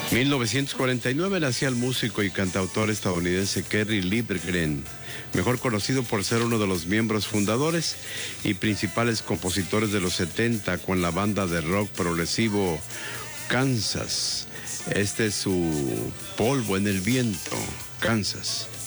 1949 nacía el músico y cantautor estadounidense Kerry Livgren, mejor conocido por ser uno de los miembros fundadores y principales compositores de los 70 con la banda de rock progresivo Kansas. Este es su Polvo en el Viento, Kansas.